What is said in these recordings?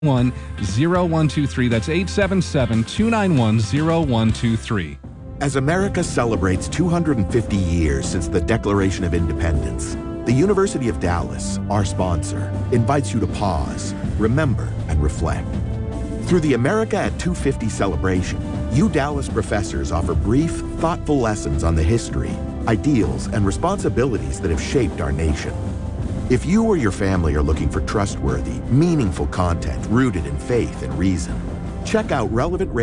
0123. That's 877-291-0123. As America celebrates 250 years since the Declaration of Independence, the University of Dallas, our sponsor, invites you to pause, remember, and reflect. Through the America at 250 celebration, Dallas professors offer brief, thoughtful lessons on the history, ideals, and responsibilities that have shaped our nation. If you or your family are looking for trustworthy, meaningful content rooted in faith and reason, check out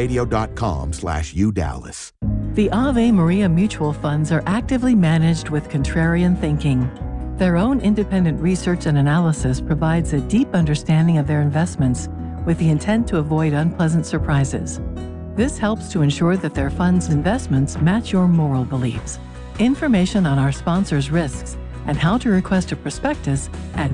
relevantradio.com/UDallas. The Ave Maria mutual funds are actively managed with contrarian thinking. Their own independent research and analysis provides a deep understanding of their investments with the intent to avoid unpleasant surprises. This helps to ensure that their funds' investments match your moral beliefs. Information on our sponsors' risks and how to request a prospectus at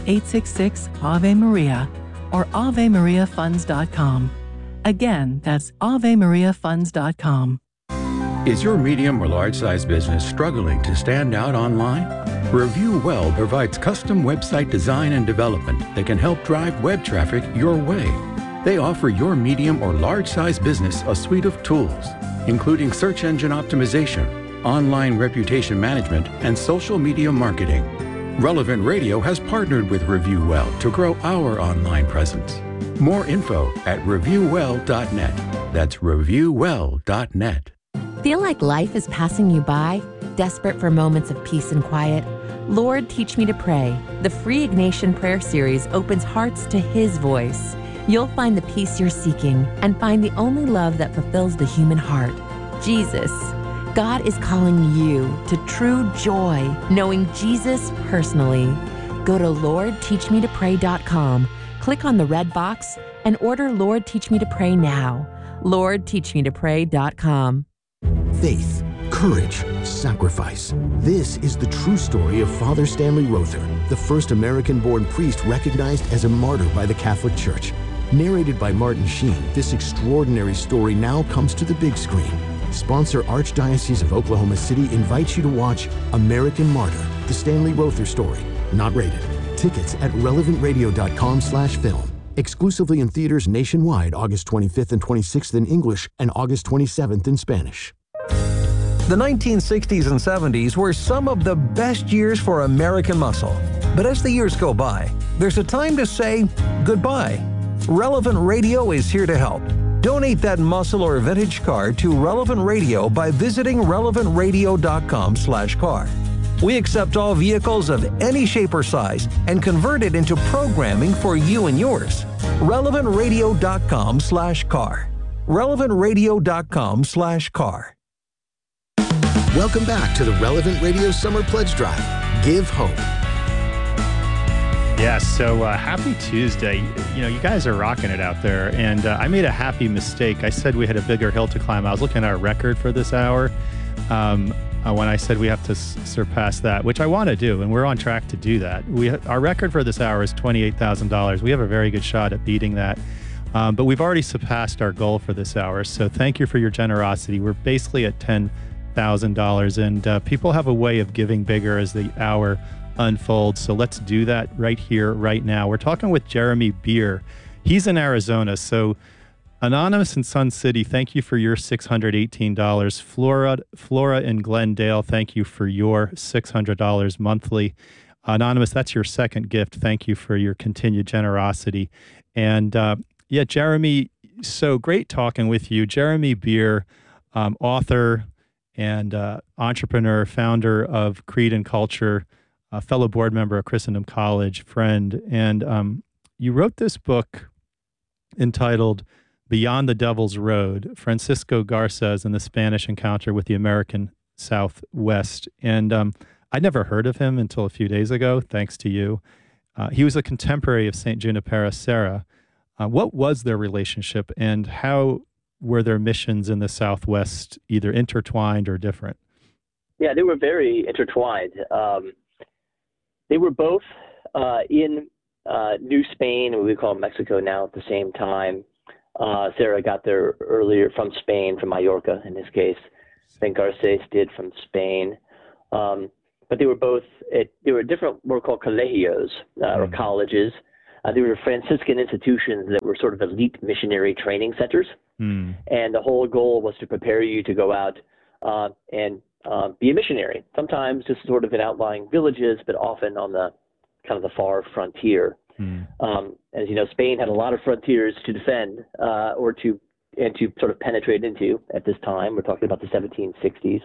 1-866-AVE-MARIA or AveMariaFunds.com. Again, that's AveMariaFunds.com. Is your medium or large-size business struggling to stand out online? ReviewWell provides custom website design and development that can help drive web traffic your way. They offer your medium or large-size business a suite of tools, including search engine optimization, online reputation management, and social media marketing. Relevant Radio has partnered with ReviewWell to grow our online presence. More info at reviewwell.net. That's reviewwell.net. Feel like life is passing you by? Desperate for moments of peace and quiet? Lord, Teach Me to Pray. The free Ignatian prayer series opens hearts to His voice. You'll find the peace you're seeking and find the only love that fulfills the human heart, Jesus. God is calling you to true joy, knowing Jesus personally. Go to LordTeachMeToPray.com, click on the red box, and order Lord Teach Me to Pray now. LordTeachMeToPray.com. Faith, courage, sacrifice. This is the true story of Father Stanley Rother, the first American-born priest recognized as a martyr by the Catholic Church. Narrated by Martin Sheen, this extraordinary story now comes to the big screen. Sponsor Archdiocese of Oklahoma City invites you to watch American Martyr, the Stanley Rother story. Not rated. Tickets at relevantradio.com/film. Exclusively in theaters nationwide August 25th and 26th in English and August 27th in Spanish. The 1960s and 70s were some of the best years for American muscle. But as the years go by, there's a time to say goodbye. Relevant Radio is here to help. Donate that muscle or vintage car to Relevant Radio by visiting relevantradio.com/car. We accept all vehicles of any shape or size and convert it into programming for you and yours. relevantradio.com/car. relevantradio.com/car. Welcome back to the Relevant Radio Summer Pledge Drive. Give hope. Yes, so happy Tuesday. You know, you guys are rocking it out there, and I made a happy mistake. I said we had a bigger hill to climb. I was looking at our record for this hour when I said we have to surpass that, which I want to do, and we're on track to do that. Our record for this hour is $28,000. We have a very good shot at beating that, but we've already surpassed our goal for this hour, so thank you for your generosity. We're basically at $10,000, and people have a way of giving bigger as the hour unfolds. So let's do that right here, right now. We're talking with Jeremy Beer. He's in Arizona. So Anonymous in Sun City, thank you for your $618. Flora in Glendale, thank you for your $600 monthly. Anonymous, that's your second gift. Thank you for your continued generosity. And yeah, Jeremy, so great talking with you. Jeremy Beer, author and entrepreneur, founder of Creed and Culture, a fellow board member of Christendom College, friend. And you wrote this book entitled Beyond the Devil's Road, Francisco Garces and the Spanish Encounter with the American Southwest. And I'd never heard of him until a few days ago, thanks to you. He was a contemporary of St. Junipero Serra. What was their relationship, and how were their missions in the Southwest either intertwined or different? Yeah, they were very intertwined. They were both in New Spain, what we call Mexico now, at the same time. Serra got there earlier from Spain, from Mallorca in this case. Then Garces did from Spain. But they were both, they were different, what were called colegios, or colleges. They were Franciscan institutions that were sort of elite missionary training centers. And the whole goal was to prepare you to go out and be a missionary, sometimes just sort of in outlying villages, but often on the kind of the far frontier. As you know, Spain had a lot of frontiers to defend and to sort of penetrate into at this time. We're talking about the 1760s.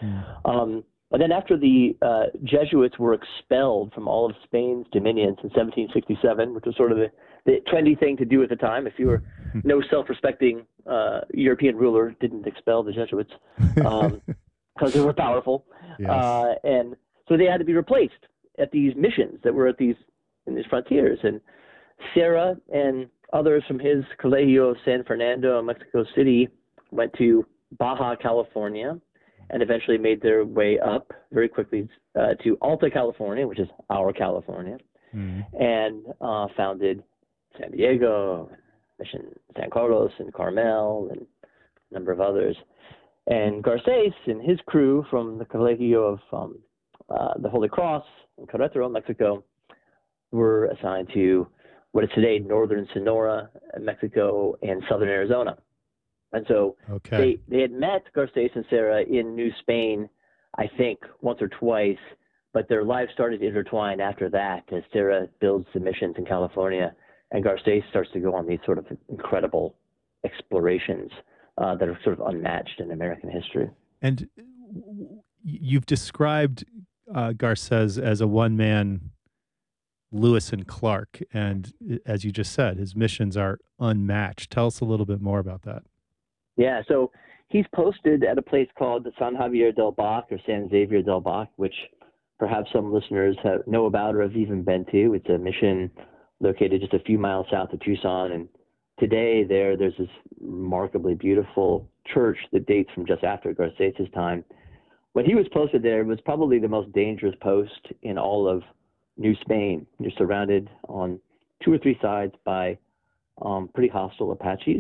But then after the Jesuits were expelled from all of Spain's dominions in 1767, which was sort of the trendy thing to do at the time, if you were no self-respecting European ruler didn't expel the Jesuits because they were powerful. Yes. And so they had to be replaced at these missions that were in these frontiers. And Serra and others from his Colegio San Fernando in Mexico City went to Baja California and eventually made their way up very quickly to Alta California, which is our California, and founded San Diego, Mission San Carlos, and Carmel, and a number of others. And Garces and his crew from the Colegio of the Holy Cross in Querétaro, Mexico, were assigned to what is today northern Sonora, Mexico, and southern Arizona. And so they had met Garces and Serra in New Spain, I think, once or twice, but their lives started to intertwine after that as Serra builds the missions in California and Garces starts to go on these sort of incredible explorations that are sort of unmatched in American history. And you've described Garces as a one-man Lewis and Clark, and as you just said, his missions are unmatched. Tell us a little bit more about that. Yeah, so he's posted at a place called the San Javier del Bac or San Xavier del Bac, which perhaps some listeners know about or have even been to. It's a mission located just a few miles south of Tucson, and today there's this remarkably beautiful church that dates from just after Garces' time. When he was posted there, it was probably the most dangerous post in all of New Spain. You're surrounded on 2 or 3 sides by pretty hostile Apaches.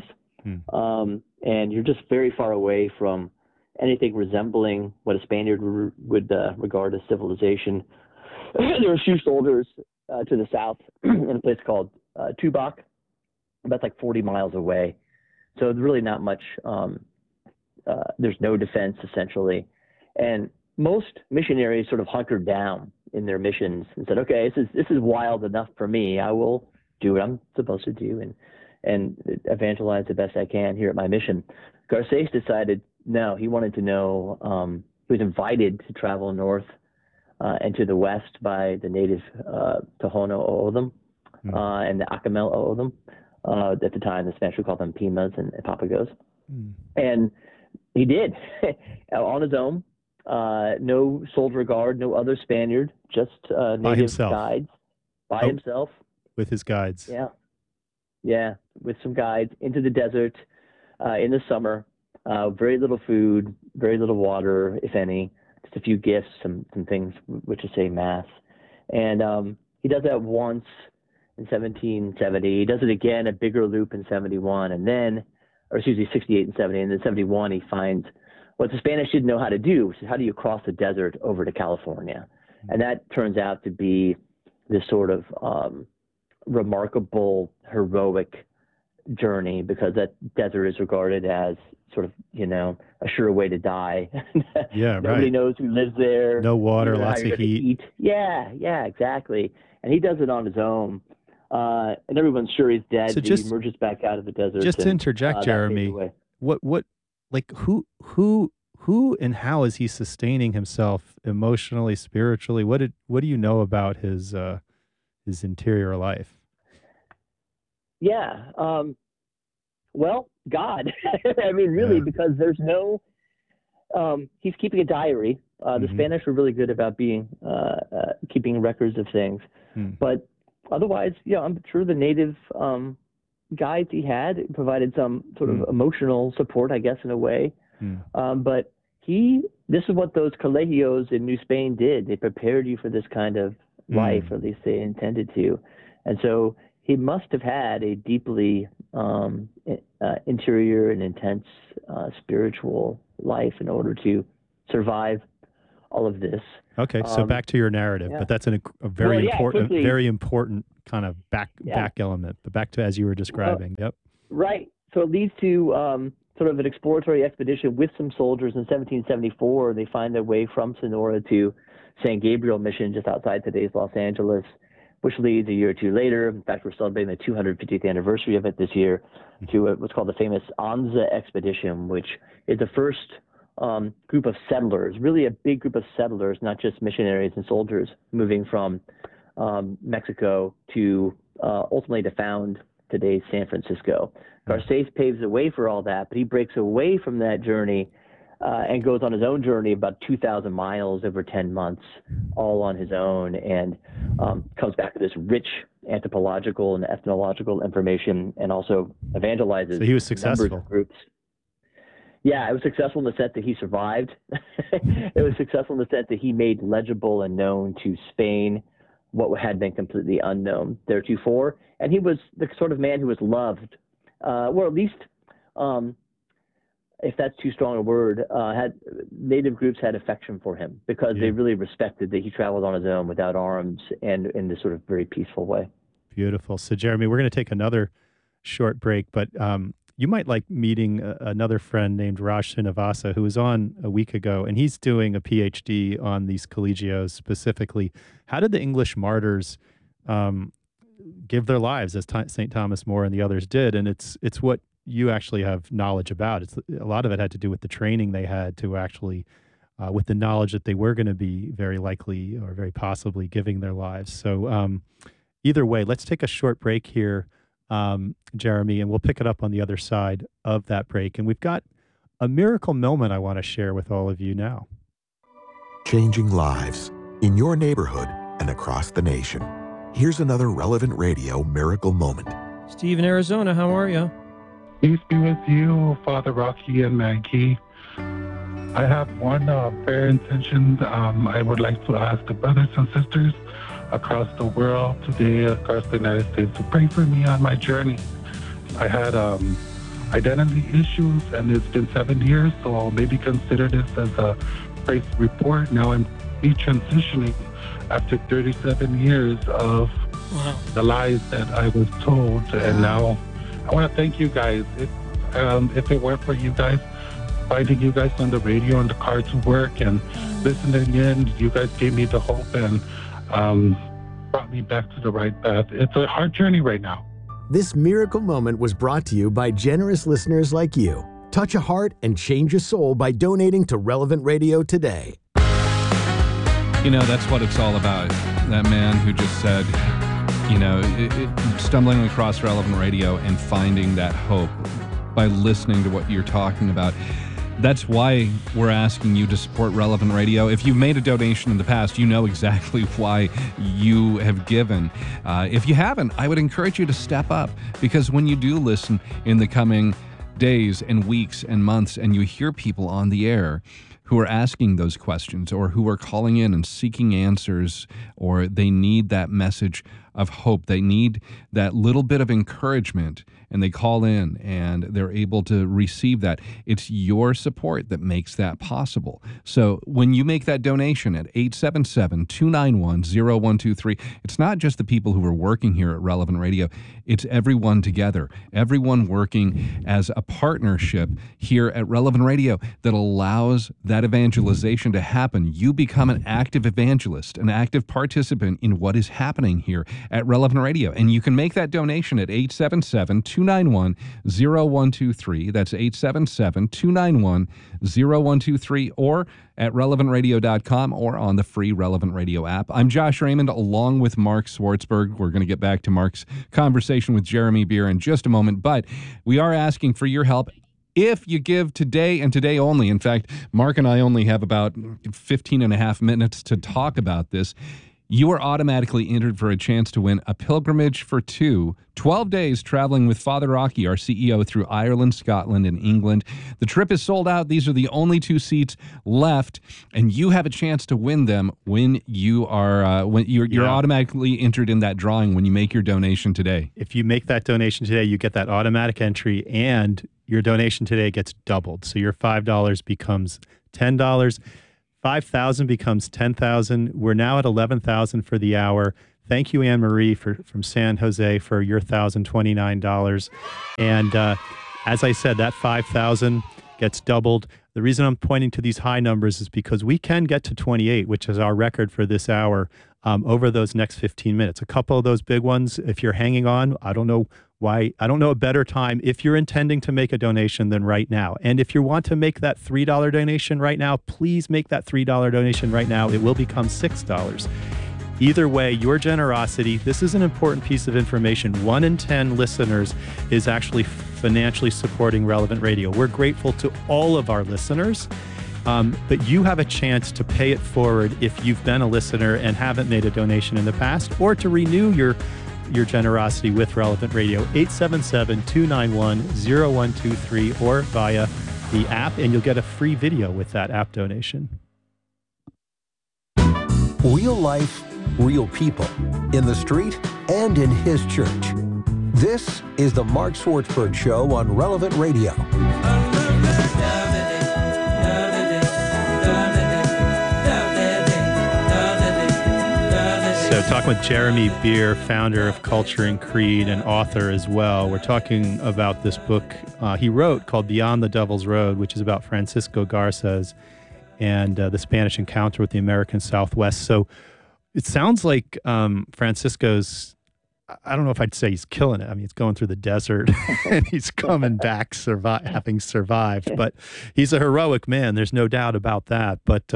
And you're just very far away from anything resembling what a Spaniard would regard as civilization. There are a few soldiers to the south in a place called Tubac, about like 40 miles away. So really not much, there's no defense essentially. And most missionaries sort of hunkered down in their missions and said, okay, this is wild enough for me. I will do what I'm supposed to do and evangelize the best I can here at my mission. Garces decided, no, he wanted to know, he was invited to travel north and to the west by the native Tohono O'odham and the Acamel O'odham. At the time, the Spanish would call them Pimas and Papagos. And he did on his own. No soldier guard, no other Spaniard, just native guides by himself. With his guides. Yeah, with some guides into the desert in the summer. Very little food, very little water, if any. Just a few gifts, some things which to say mass. And he does that once in 1770. He does it again, a bigger loop in 71, and then, or excuse me, 68 and 70, and then 71 he finds what the Spanish didn't know how to do, which is how do you cross the desert over to California? And that turns out to be this sort of remarkable, heroic journey, because that desert is regarded as sort of, a sure way to die. Yeah, Nobody knows who lives there. No water, lots of heat. Yeah, exactly. And he does it on his own. And everyone's sure he's dead. So he emerges back out of the desert. Just to interject, Jeremy, who and how is he sustaining himself emotionally, spiritually? What do you know about his interior life? Yeah. Well, God. I mean, really, because there's no. He's keeping a diary. The Spanish were really good about keeping records of things, but otherwise, I'm sure the native guides he had provided some sort of emotional support, I guess, in a way. But this is what those colegios in New Spain did. They prepared you for this kind of life, or at least they intended to. And so he must have had a deeply interior and intense spiritual life in order to survive all of this. Okay, so back to your narrative, but that's a very important kind of back element, but back to as you were describing. Yep. Right. So it leads to sort of an exploratory expedition with some soldiers in 1774. They find their way from Sonora to San Gabriel Mission, just outside today's Los Angeles, which leads a year or two later. In fact, we're celebrating the 250th anniversary of it this year to what's called the famous Anza expedition, which is the first group of settlers, really a big group of settlers, not just missionaries and soldiers, moving from Mexico to ultimately to found today's San Francisco. Garces paves the way for all that, but he breaks away from that journey and goes on his own journey about 2,000 miles over 10 months, all on his own, and comes back to this rich anthropological and ethnological information, and also evangelizes. So he was successful. Groups. Yeah, it was successful in the sense that he survived. It was successful in the sense that he made legible and known to Spain what had been completely unknown theretofore. And he was the sort of man who was loved, or at least, if that's too strong a word, native groups had affection for him because they really respected that he traveled on his own without arms and in this sort of very peaceful way. Beautiful. So, Jeremy, we're going to take another short break, but you might like meeting another friend named Raj Srinivasa, who was on a week ago, and he's doing a PhD on these collegios specifically. How did the English martyrs give their lives as St. Thomas More and the others did? And it's what you actually have knowledge about. A lot of it had to do with the training they had to actually, with the knowledge that they were going to be very likely or very possibly giving their lives. So either way, let's take a short break here, Jeremy, and we'll pick it up on the other side of that break. And we've got a miracle moment I want to share with all of you now. Changing lives in your neighborhood and across the nation. Here's another Relevant Radio miracle moment. Steve in Arizona, how are you? Peace be with you, Father Rocky and Maggie. I have one prayer intention I would like to ask the brothers and sisters across the world today, across the United States, to pray for me on my journey. I had identity issues, and it's been 7 years, so I'll maybe consider this as a praise report. Now I'm transitioning after 37 years of the lies that I was told, and now I want to thank you guys. If it weren't for you guys, finding you guys on the radio and the car to work and listening in, you guys gave me the hope and brought me back to the right path. It's a hard journey right now. This miracle moment was brought to you by generous listeners like you. Touch a heart and change a soul by donating to Relevant Radio today. You know, that's what it's all about. That man who just said, you know, stumbling across Relevant Radio and finding that hope by listening to what you're talking about. That's why we're asking you to support Relevant Radio. If you've made a donation in the past, you know exactly why you have given. If you haven't, I would encourage you to step up, because when you do listen in the coming days and weeks and months and you hear people on the air who are asking those questions or who are calling in and seeking answers, or they need that message of hope, they need that little bit of encouragement, and they call in and they're able to receive that. It's your support that makes that possible. So when you make that donation at 877-291-0123, it's not just the people who are working here at Relevant Radio, it's everyone together, everyone working as a partnership here at Relevant Radio that allows that evangelization to happen. You become an active evangelist, an active participant in what is happening here at Relevant Radio. And you can make that donation at 877-291-0123. That's 877-291-0123, or at relevantradio.com or on the free Relevant Radio app. I'm Josh Raymond, along with Mark Swartzberg. We're going to get back to Mark's conversation with Jeremy Beer in just a moment, but we are asking for your help. If you give today and today only, in fact, Mark and I only have about 15 and a half minutes to talk about this, you are automatically entered for a chance to win a pilgrimage for 12 days traveling with Father Rocky, our CEO, through Ireland, Scotland, and England. The trip is sold out. These are the only 2 seats left, and you have a chance to win them when you are you're automatically entered in that drawing when you make your donation today. If you make that donation today, you get that automatic entry, and your donation today gets doubled. So your $5 becomes $10. 5,000 becomes 10,000. We're now at 11,000 for the hour. Thank you, Anne Marie, from San Jose, for your $1,029. And as I said, that $5,000 gets doubled. The reason I'm pointing to these high numbers is because we can get to 28, which is our record for this hour, over those next 15 minutes. A couple of those big ones, if you're hanging on, I don't know a better time if you're intending to make a donation than right now. And if you want to make that $3 donation right now, please make that $3 donation right now. It will become $6. Either way, your generosity, this is an important piece of information. 1 in 10 listeners is actually financially supporting Relevant Radio. We're grateful to all of our listeners, but you have a chance to pay it forward if you've been a listener and haven't made a donation in the past, or to renew your generosity with Relevant Radio. 877-291-0123 or via the app, and you'll get a free video with that app donation. Real life, real people, in the street and in his church. This is the Mark Swartzberg Show on Relevant Radio. So talking with Jeremy Beer, founder of Culture and Creed and author as well. We're talking about this book he wrote called Beyond the Devil's Road, which is about Francisco Garces and the Spanish encounter with the American Southwest. So it sounds like Francisco's, I don't know if I'd say he's killing it. I mean, he's going through the desert and he's coming back having survived. But he's a heroic man. There's no doubt about that. But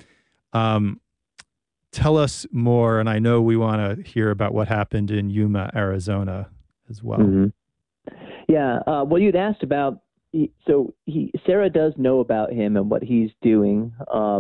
tell us more, and I know we want to hear about what happened in Yuma, Arizona as well. Mm-hmm. Yeah, well, you'd asked about, Sarah does know about him and what he's doing.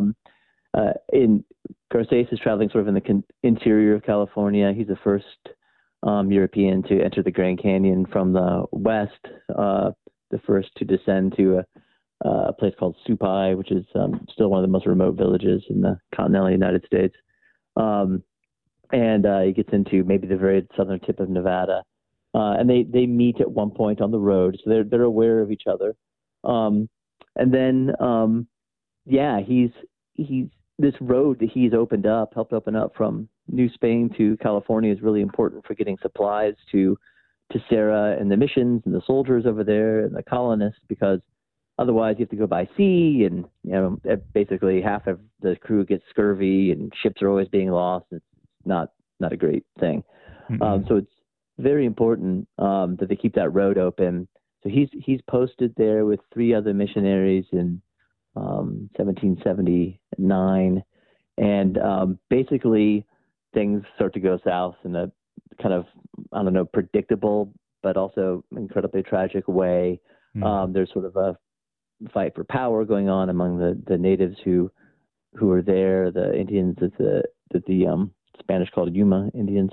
Garces is traveling sort of in the interior of California. He's the first European to enter the Grand Canyon from the west, the first to descend to a place called Supai, which is still one of the most remote villages in the continental United States. And he gets into maybe the very southern tip of Nevada. And they meet at one point on the road, so they're aware of each other. And then, he's this road that he's helped open up from New Spain to California is really important for getting supplies to Sarah and the missions and the soldiers over there and the colonists, because otherwise you have to go by sea, and basically half of the crew gets scurvy and ships are always being lost. It's not a great thing. Mm-hmm. So it's very important that they keep that road open. So he's posted there with 3 other missionaries in 1779, and basically things start to go south in a kind of, predictable but also incredibly tragic way. Mm-hmm. There's sort of a fight for power going on among the natives who are there, the Indians that the Spanish called Yuma Indians.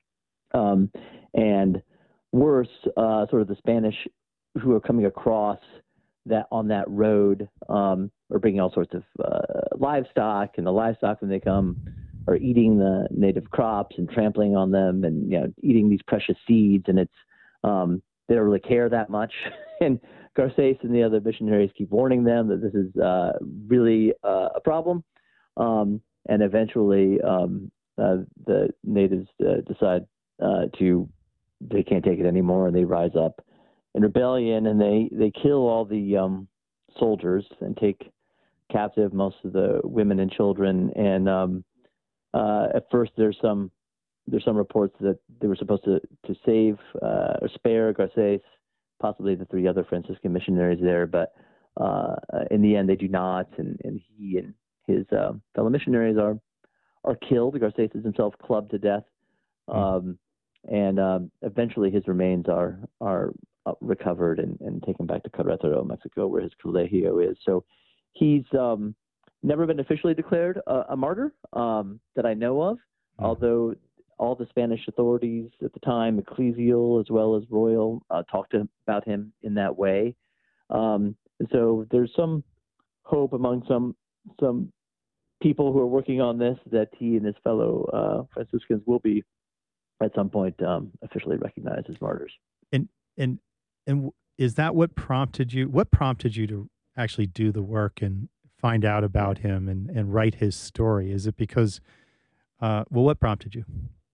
And worse, sort of the Spanish who are coming across that on that road are bringing all sorts of livestock, and the livestock, when they come, are eating the native crops and trampling on them, and eating these precious seeds. And it's they don't really care that much. And Garces and the other missionaries keep warning them that this is really a problem. And eventually, the natives decide they can't take it anymore, and they rise up in rebellion, and they kill all the soldiers and take captive most of the women and children. And at first, there's some reports that they were supposed to save or spare Garces, possibly the 3 other Franciscan missionaries there, but in the end they do not, and he and his fellow missionaries are killed. Garces is himself clubbed to death. And eventually his remains are recovered and taken back to Querétaro, Mexico, where his colegio is. So he's never been officially declared a martyr that I know of, although all the Spanish authorities at the time, ecclesial as well as royal, talked about him in that way. So there's some hope among some people who are working on this that he and his fellow Franciscans will be at some point officially recognized as martyrs. And is that what prompted you? What prompted you to actually do the work and find out about him and write his story? Is it because, what prompted you?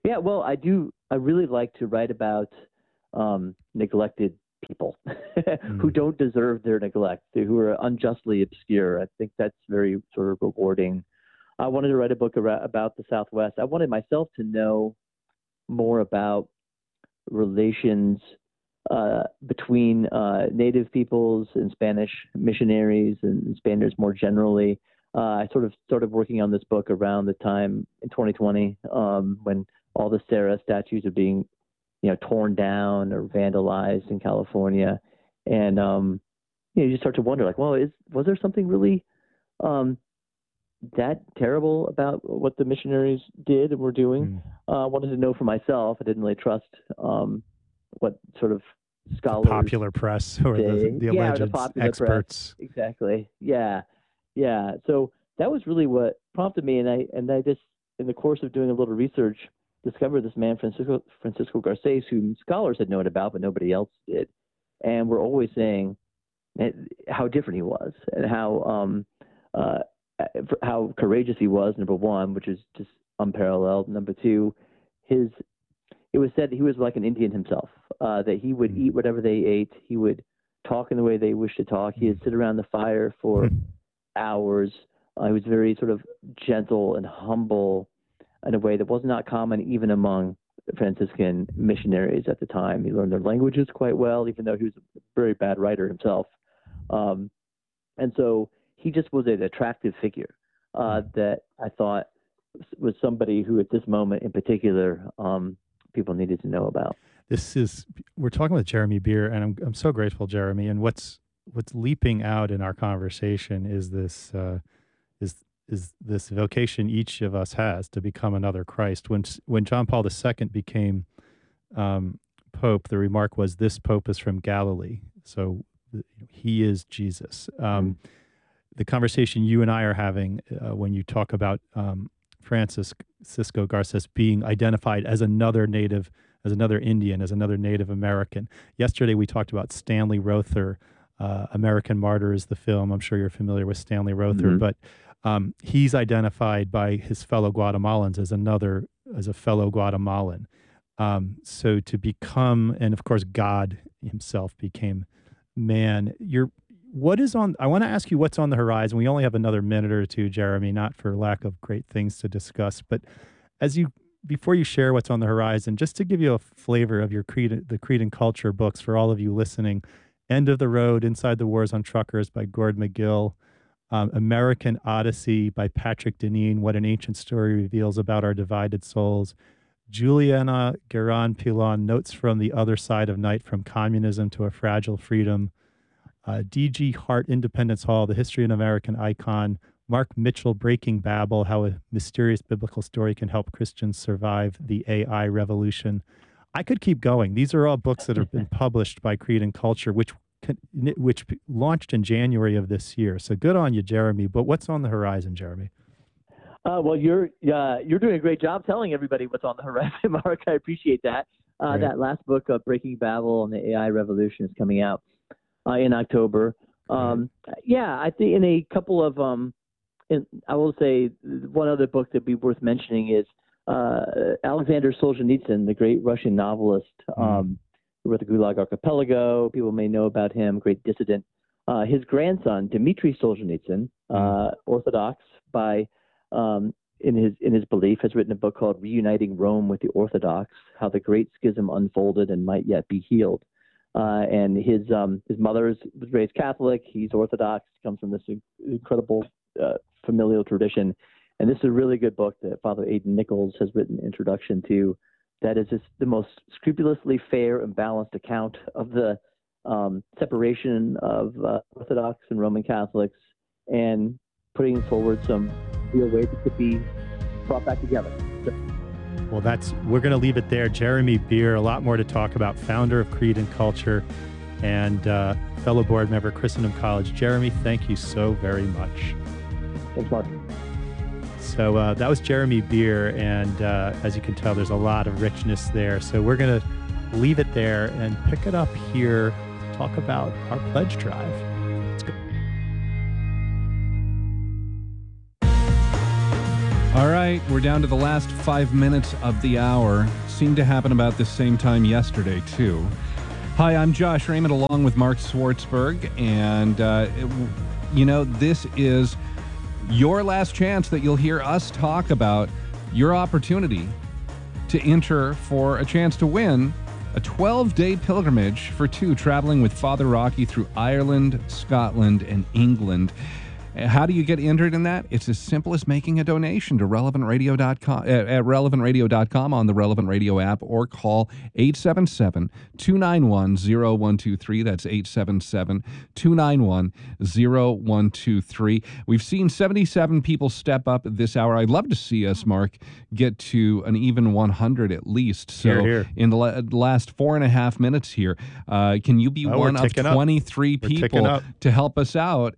Yeah, well, I really like to write about neglected people who don't deserve their neglect, who are unjustly obscure. I think that's very sort of rewarding. I wanted to write a book about the Southwest. I wanted myself to know more about relations between Native peoples and Spanish missionaries and Spaniards more generally. I sort of started working on this book around the time in 2020 when all the Sarah statues are being, torn down or vandalized in California, and you just start to wonder, like, well, was there something really that terrible about what the missionaries did and were doing? I wanted to know for myself. I didn't really trust what sort of scholars, the popular press, or the alleged experts. Press. Exactly. Yeah. So that was really what prompted me, and I just, in the course of doing a little research, discovered this man, Francisco Garces, whom scholars had known about, but nobody else did, and were always saying how different he was and how courageous he was. Number one, which is just unparalleled. Number two, it was said that he was like an Indian himself, that he would eat whatever they ate. He would talk in the way they wished to talk. He would sit around the fire for hours. He was very sort of gentle and humble in a way that was not common even among Franciscan missionaries at the time. He learned their languages quite well, even though he was a very bad writer himself. And so he just was an attractive figure that I thought was somebody who at this moment in particular people needed to know about. We're talking with Jeremy Beer, and I'm so grateful, Jeremy. And what's leaping out in our conversation is this is this vocation each of us has to become another Christ. When John Paul II became Pope, the remark was, "This Pope is from Galilee," so he is Jesus. The conversation you and I are having when you talk about Francisco Garces being identified as another native, as another Indian, as another Native American. Yesterday we talked about Stanley Rother. American Martyr is the film. I'm sure you're familiar with Stanley Rother, but he's identified by his fellow Guatemalans as a fellow Guatemalan. So to become, and of course God himself became man. I want to ask you what's on the horizon. We only have another minute or two, Jeremy, not for lack of great things to discuss, but before you share what's on the horizon, just to give you a flavor of the Creed and Culture books for all of you listening: End of the Road, Inside the Wars on Truckers by Gord McGill, American Odyssey by Patrick Deneen, What an Ancient Story Reveals About Our Divided Souls, Juliana Guerin-Pilon, Notes from the Other Side of Night, From Communism to a Fragile Freedom, D.G. Hart, Independence Hall, The History of an American Icon, Mark Mitchell, Breaking Babel, How a Mysterious Biblical Story Can Help Christians Survive the AI Revolution. I could keep going. These are all books that have been published by Creed and Culture, which launched in January of this year. So good on you, Jeremy. But what's on the horizon, Jeremy? Well, you're doing a great job telling everybody what's on the horizon, Mark. I appreciate that. That last book, Breaking Babel and the AI Revolution, is coming out in October. I think in a couple of I will say one other book that'd be worth mentioning is Alexander Solzhenitsyn, the great Russian novelist, who wrote the Gulag Archipelago. People may know about him, great dissident. His grandson, Dmitry Solzhenitsyn, Orthodox in his belief, has written a book called Reuniting Rome with the Orthodox: How the Great Schism Unfolded and Might Yet Be Healed. And his mother was raised Catholic. He's Orthodox. Comes from this incredible familial tradition. And this is a really good book that Father Aidan Nichols has written an introduction to, that is just the most scrupulously fair and balanced account of the separation of Orthodox and Roman Catholics, and putting forward some real ways it could be brought back together. Well, we're going to leave it there. Jeremy Beer, a lot more to talk about, founder of Creed and Culture, and fellow board member, Christendom College. Jeremy, thank you so very much. Thanks, Mark. So that was Jeremy Beer, and as you can tell, there's a lot of richness there. So we're going to leave it there and pick it up here, talk about our pledge drive. Let's go. All right, we're down to the last 5 minutes of the hour. Seemed to happen about the same time yesterday, too. Hi, I'm Josh Raymond along with Mark Swartzberg, and, this is your last chance that you'll hear us talk about your opportunity to enter for a chance to win a 12-day pilgrimage for two, traveling with Father Rocky through Ireland, Scotland, and England. How do you get entered in that? It's as simple as making a donation to relevantradio.com at relevantradio.com on the Relevant Radio app, or call 877-291-0123. That's 877-291-0123. We've seen 77 people step up this hour. I'd love to see us, Mark, get to an even 100 at least. So Here. in the last 4.5 minutes here, can you be one of 23 people to help us out?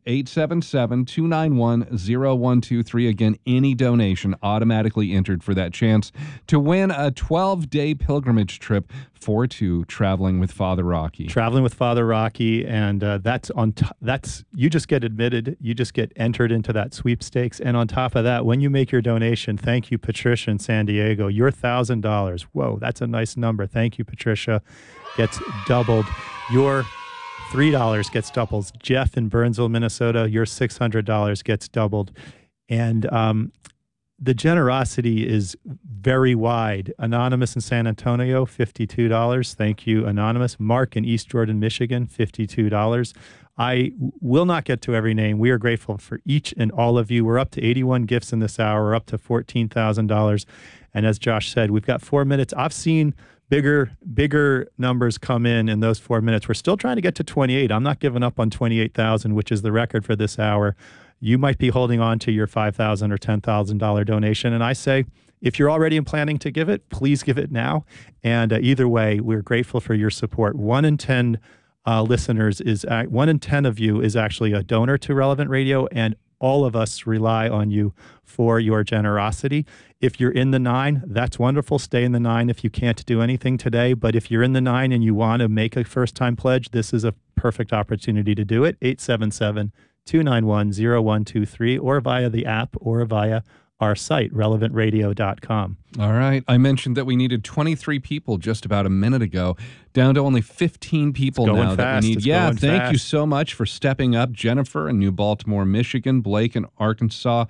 877-291-0123. Again, any donation automatically entered for that chance to win a 12-day pilgrimage trip for two, traveling with Father Rocky. Traveling with Father Rocky, and that's you just get admitted, you just get entered into that sweepstakes, and on top of that, when you make your donation, thank you, Patricia in San Diego, your $1,000. Whoa, that's a nice number. Thank you, Patricia. Gets doubled. Your $3 gets doubled. Jeff in Burnsville, Minnesota, your $600 gets doubled. And the generosity is very wide. Anonymous in San Antonio, $52. Thank you, Anonymous. Mark in East Jordan, Michigan, $52. I will not get to every name. We are grateful for each and all of you. We're up to 81 gifts in this hour. We're up to $14,000. And as Josh said, we've got 4 minutes. I've seen bigger numbers come in those 4 minutes. We're still trying to get to 28. I'm not giving up on 28,000, which is the record for this hour. You might be holding on to your $5,000 or $10,000 donation. And I say, if you're already planning to give it, please give it now. And either way, we're grateful for your support. 1 in 10 listeners is 1 in 10 of you is actually a donor to Relevant Radio, and all of us rely on you for your generosity. If you're in the 9, that's wonderful. Stay in the 9 if you can't do anything today. But if you're in the 9 and you want to make a first-time pledge, this is a perfect opportunity to do it. 877-291-0123, or via the app, or via our site, relevantradio.com. All right. I mentioned that we needed 23 people just about a minute ago, down to only 15 people now that we need. Yeah, thank you so much for stepping up. Jennifer in New Baltimore, Michigan, Blake in Arkansas.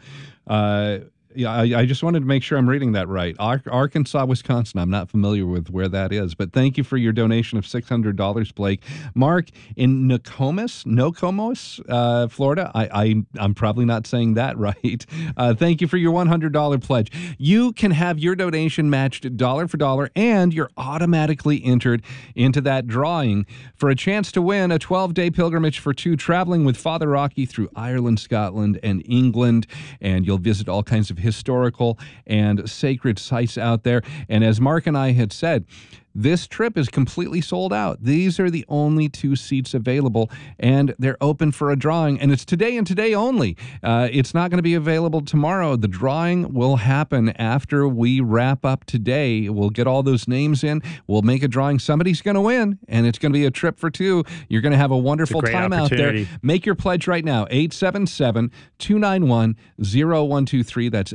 I just wanted to make sure I'm reading that right. Arkansas, Wisconsin. I'm not familiar with where that is, but thank you for your donation of $600, Blake. Mark in Nokomis, Florida. I'm probably not saying that right. Thank you for your $100 pledge. You can have your donation matched dollar for dollar, and you're automatically entered into that drawing for a chance to win a 12-day pilgrimage for two, traveling with Father Rocky through Ireland, Scotland, and England. And you'll visit all kinds of historical and sacred sites out there. And as Mark and I had said, this trip is completely sold out. These are the only 2 seats available, and they're open for a drawing, and it's today and today only. It's not going to be available tomorrow. The drawing will happen after we wrap up today. We'll get all those names in. We'll make a drawing. Somebody's going to win, and it's going to be a trip for 2. You're going to have a wonderful time out there. Make your pledge right now. 877-291-0123. That's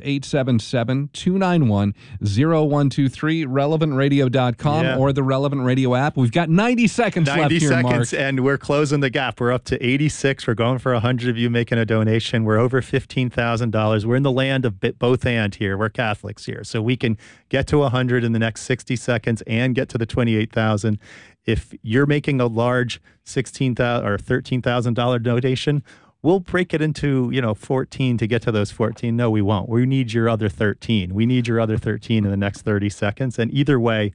877-291-0123. relevantradio.com. Or the Relevant Radio app. We've got 90 seconds left here, Mark. 90 seconds, and we're closing the gap. We're up to 86. We're going for 100 of you making a donation. We're over $15,000. We're in the land of both and here. We're Catholics here. So we can get to 100 in the next 60 seconds and get to the 28,000. If you're making a large $16,000 or $13,000 donation, we'll break it into, 14 to get to those 14. No, we won't. We need your other 13. We need your other 13 in the next 30 seconds. And either way,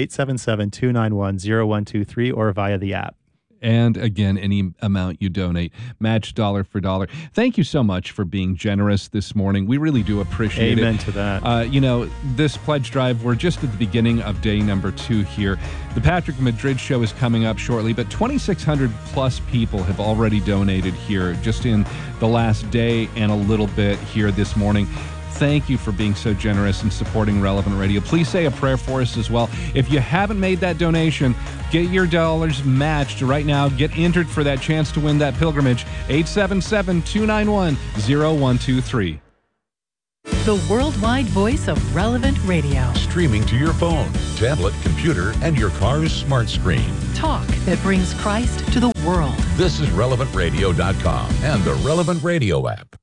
877-291-0123 or via the app. And again, any amount you donate, match dollar for dollar. Thank you so much for being generous this morning. We really do appreciate it. Amen to that. This pledge drive, we're just at the beginning of day number 2 here. The Patrick Madrid show is coming up shortly, but 2,600 plus people have already donated here just in the last day and a little bit here this morning. Thank you for being so generous and supporting Relevant Radio. Please say a prayer for us as well. If you haven't made that donation, get your dollars matched right now. Get entered for that chance to win that pilgrimage. 877-291-0123. The worldwide voice of Relevant Radio. Streaming to your phone, tablet, computer, and your car's smart screen. Talk that brings Christ to the world. This is RelevantRadio.com and the Relevant Radio app.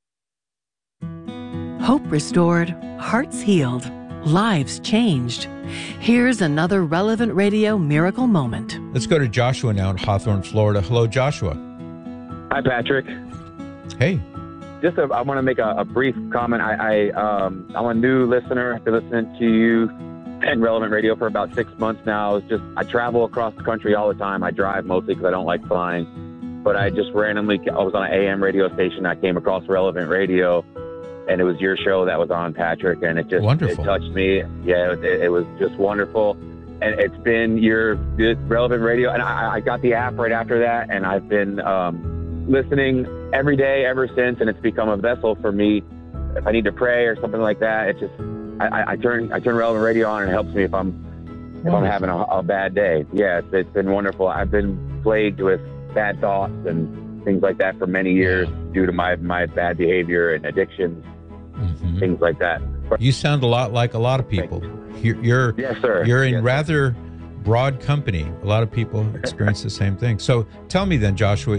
Hope restored, hearts healed, lives changed. Here's another Relevant Radio miracle moment. Let's go to Joshua now in Hawthorne, Florida. Hello, Joshua. Hi, Patrick. Hey. I want to make a brief comment. I'm a new listener. I've been listening to you and Relevant Radio for about 6 months now. I travel across the country all the time. I drive mostly because I don't like flying. But I just randomly, I was on an AM radio station. I came across Relevant Radio, and it was your show that was on, Patrick, and it touched me. Yeah, it was just wonderful. And it's been your Relevant Radio, and I got the app right after that, and I've been listening every day ever since, and it's become a vessel for me. If I need to pray or something like that, I turn Relevant Radio on, and it helps me if I'm having a bad day. Yeah, it's been wonderful. I've been plagued with bad thoughts and things like that for many years due to my bad behavior and addictions, things like that. You sound a lot like a lot of people. You're yes, sir. You're in yes, rather broad company. A lot of people experience the same thing. So tell me then, Joshua,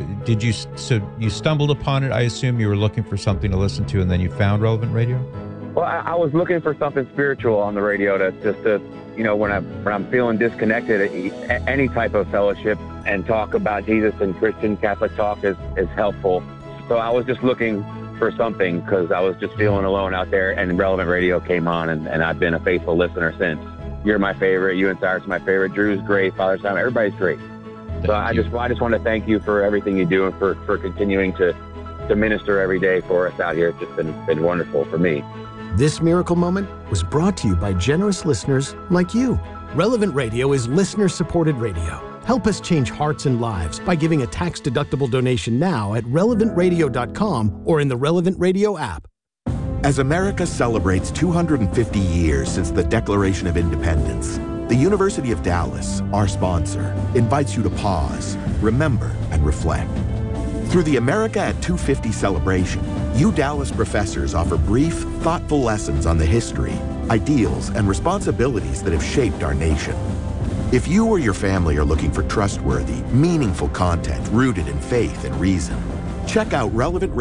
you stumbled upon it? I assume you were looking for something to listen to, and then you found Relevant Radio? Well, I was looking for something spiritual on the radio to when I'm feeling disconnected, any type of fellowship and talk about Jesus and Christian Catholic talk is helpful. So I was just looking for something because I was just feeling alone out there, and Relevant Radio came on, and I've been a faithful listener since. You're my favorite. You and Cyrus are my favorite. Drew's great. Father Simon, everybody's great. So I just want to thank you for everything you do and for continuing to minister every day for us out here. It's just been wonderful for me. This miracle moment was brought to you by generous listeners like you. Relevant Radio is listener-supported radio. Help us change hearts and lives by giving a tax-deductible donation now at relevantradio.com or in the Relevant Radio app. As America celebrates 250 years since the Declaration of Independence, the University of Dallas, our sponsor, invites you to pause, remember, and reflect. Through the America at 250 celebration, you Dallas professors offer brief, thoughtful lessons on the history, ideals, and responsibilities that have shaped our nation. If you or your family are looking for trustworthy, meaningful content rooted in faith and reason, check out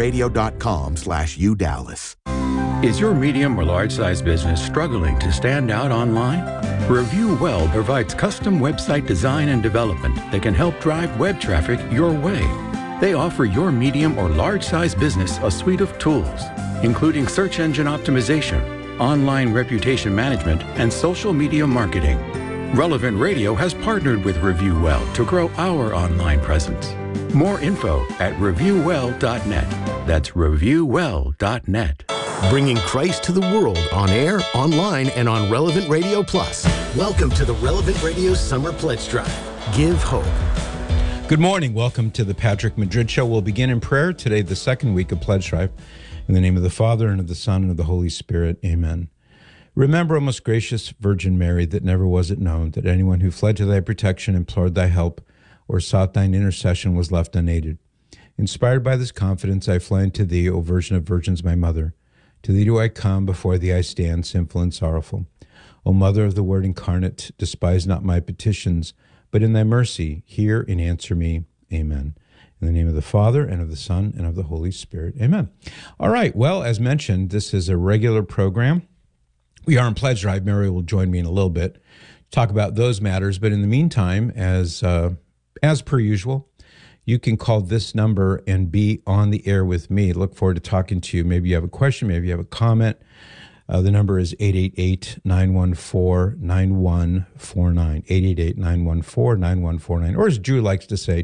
relevantradio.com/udallas. Is your medium or large-size business struggling to stand out online? Review Well provides custom website design and development that can help drive web traffic your way. They offer your medium or large-size business a suite of tools, including search engine optimization, online reputation management, and social media marketing. Relevant Radio has partnered with Review Well to grow our online presence. More info at reviewwell.net. That's reviewwell.net. Bringing Christ to the world on air, online, and on Relevant Radio Plus. Welcome to the Relevant Radio Summer Pledge Drive. Give hope. Good morning. Welcome to the Patrick Madrid Show. We'll begin in prayer today, the second week of Pledge Drive. In the name of the Father, and of the Son, and of the Holy Spirit. Amen. Remember, O most gracious Virgin Mary, that never was it known that anyone who fled to thy protection, implored thy help, or sought thine intercession was left unaided. Inspired by this confidence, I fly unto thee, O Virgin of Virgins, my mother. To thee do I come, before thee I stand, sinful and sorrowful. O Mother of the Word incarnate, despise not my petitions, but in thy mercy hear and answer me. Amen. In the name of the Father, and of the Son, and of the Holy Spirit. Amen. All right. Well, as mentioned, this is a regular program. We are in Pledge Drive. Mary will join me in a little bit to talk about those matters. But in the meantime, as per usual, you can call this number and be on the air with me. Look forward to talking to you. Maybe you have a question. Maybe you have a comment. The number is 888-914-9149. 888-914-9149. Or as Drew likes to say,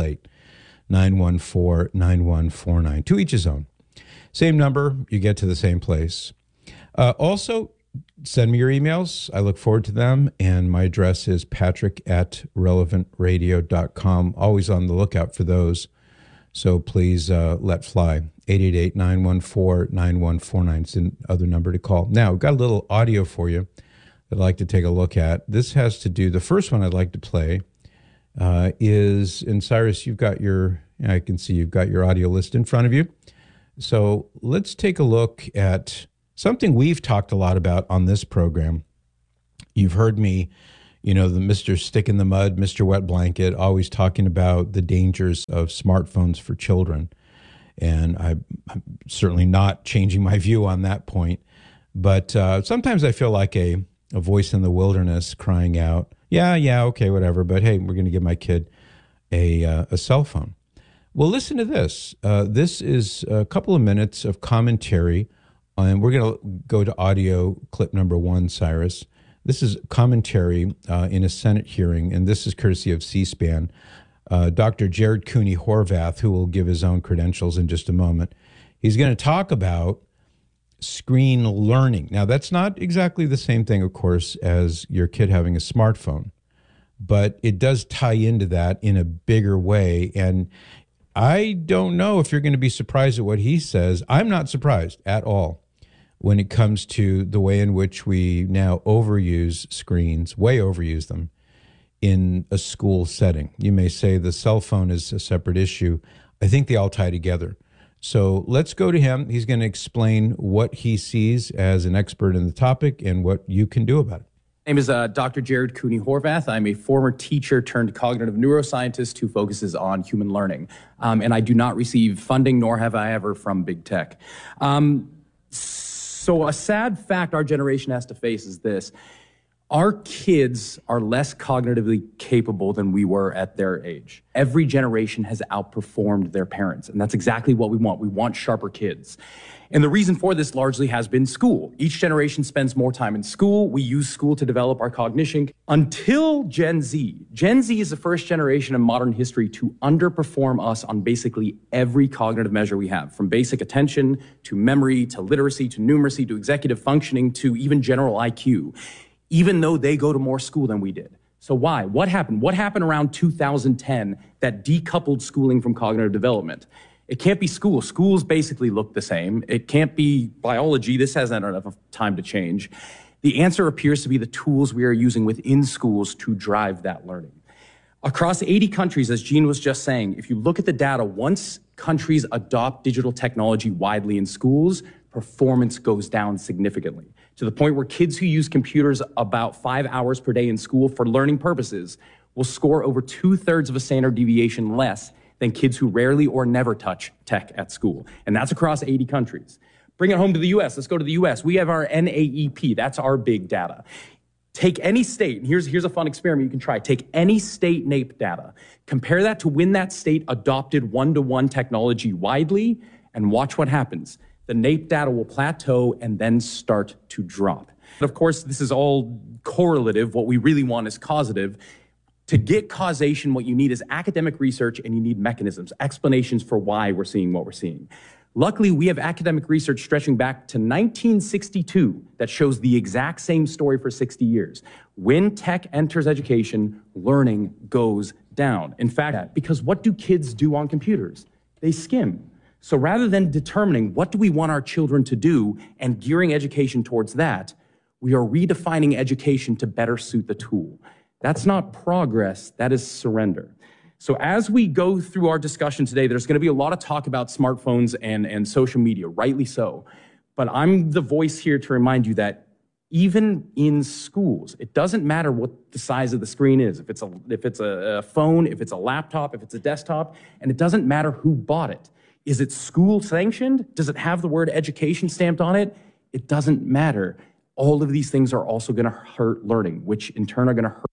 888-914-9149. To each his own. Same number, you get to the same place. Also, send me your emails. I look forward to them. And my address is patrick@relevantradio.com. Always on the lookout for those. So please let fly. 888-914-9149 is another number to call. Now, we've got a little audio for you that I'd like to take a look at. This has to do, the first one I'd like to play is, and Cyrus, you've got I can see you've got your audio list in front of you. So let's take a look at something we've talked a lot about on this program. You've heard me, the Mr. Stick in the Mud, Mr. Wet Blanket, always talking about the dangers of smartphones for children. And I'm certainly not changing my view on that point. But sometimes I feel like a voice in the wilderness crying out, yeah, okay, whatever. But hey, we're going to give my kid a cell phone. Well, listen to this. This is a couple of minutes of commentary, and we're going to go to audio clip number 1, Cyrus. This is commentary in a Senate hearing, and this is courtesy of C-SPAN. Dr. Jared Cooney Horvath, who will give his own credentials in just a moment, he's going to talk about screen learning. Now, that's not exactly the same thing, of course, as your kid having a smartphone, but it does tie into that in a bigger way. And I don't know if you're going to be surprised at what he says. I'm not surprised at all when it comes to the way in which we now overuse screens, way overuse them in a school setting. You may say the cell phone is a separate issue. I think they all tie together. So let's go to him. He's going to explain what he sees as an expert in the topic and what you can do about it. My name is Dr. Jared Cooney Horvath. I'm a former teacher turned cognitive neuroscientist who focuses on human learning. And I do not receive funding, nor have I ever, from big tech. So a sad fact our generation has to face is this. Our kids are less cognitively capable than we were at their age. Every generation has outperformed their parents, and that's exactly what we want. We want sharper kids. And the reason for this largely has been school. Each generation spends more time in school. We use school to develop our cognition until Gen Z. Gen Z is the first generation in modern history to underperform us on basically every cognitive measure we have, from basic attention to memory to literacy to numeracy to executive functioning to even general IQ, even though they go to more school than we did. So why? What happened? What happened around 2010 that decoupled schooling from cognitive development? It can't be school. Schools basically look the same. It can't be biology. This hasn't had enough time to change. The answer appears to be the tools we are using within schools to drive that learning. Across 80 countries, as Gene was just saying, if you look at the data, once countries adopt digital technology widely in schools, performance goes down significantly, to the point where kids who use computers about 5 hours per day in school for learning purposes will score over 2/3 of a standard deviation less than kids who rarely or never touch tech at school. And that's across 80 countries. Bring it home to the US. Let's go to the US. We have our NAEP. That's our big data. Take any state, and here's a fun experiment you can try. Take any state NAEP data, compare that to when that state adopted one-to-one technology widely, and watch what happens. The NAEP data will plateau and then start to drop. But of course, this is all correlative. What we really want is causative. To get causation, what you need is academic research, and you need mechanisms, explanations for why we're seeing what we're seeing. Luckily, we have academic research stretching back to 1962 that shows the exact same story for 60 years. When tech enters education, learning goes down. In fact, because what do kids do on computers? They skim. So rather than determining what do we want our children to do and gearing education towards that, we are redefining education to better suit the tool. That's not progress, that is surrender. So as we go through our discussion today, there's going to be a lot of talk about smartphones and social media, rightly so. But I'm the voice here to remind you that even in schools, it doesn't matter what the size of the screen is, if it's a phone, if it's a laptop, if it's a desktop, and it doesn't matter who bought it. Is it school sanctioned? Does it have the word education stamped on it? It doesn't matter. All of these things are also going to hurt learning, which in turn are going to hurt.